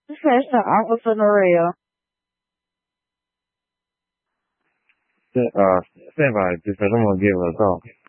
Festa Alpha Norea. Sempre, ti fermo a dire, so.